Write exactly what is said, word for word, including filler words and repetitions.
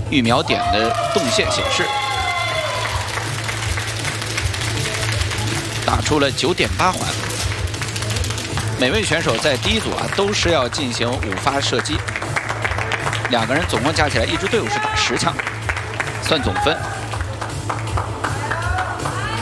预瞄点的动线显示，打出了九点八环。每位选手在第一组啊都是要进行五发射击，两个人总共加起来，一支队伍是打十枪，算总分。